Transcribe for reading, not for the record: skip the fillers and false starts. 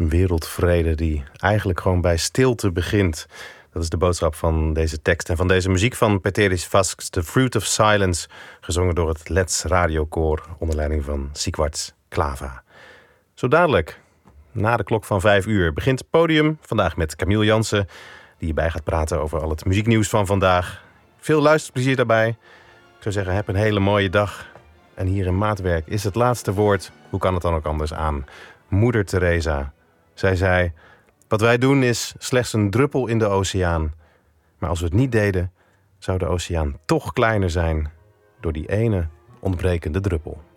Een wereldvrede die eigenlijk gewoon bij stilte begint. Dat is de boodschap van deze tekst en van deze muziek van Peteris Vasks, The Fruit of Silence, gezongen door het Let's Radiokoor onder leiding van Siegwart Klava. Zo dadelijk, na de klok van 5 uur, begint het podium. Vandaag met Camille Jansen, die hierbij gaat praten over al het muzieknieuws van vandaag. Veel luisterplezier daarbij. Ik zou zeggen, heb een hele mooie dag. En hier in Maatwerk is het laatste woord, hoe kan het dan ook anders, aan Moeder Teresa. Zij zei: wat wij doen is slechts een druppel in de oceaan. Maar als we het niet deden, zou de oceaan toch kleiner zijn door die ene ontbrekende druppel.